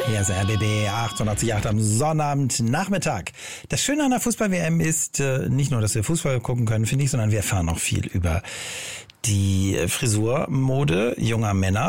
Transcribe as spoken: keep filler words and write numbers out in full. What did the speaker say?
Hier ist R B B achtundachtzig Komma acht am Sonnabend Nachmittag. Das Schöne an der Fußball-W M ist äh, nicht nur, dass wir Fußball gucken können, finde ich, sondern wir erfahren auch viel über die Frisurmode junger Männer.